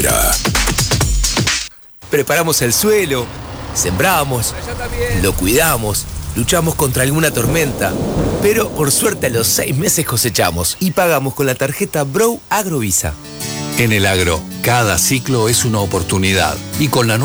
Preparamos el suelo, sembramos, lo cuidamos, luchamos contra alguna tormenta, pero por suerte a los 6 meses cosechamos y pagamos con la tarjeta Bro Agrovisa. En el agro, cada ciclo es una oportunidad y con la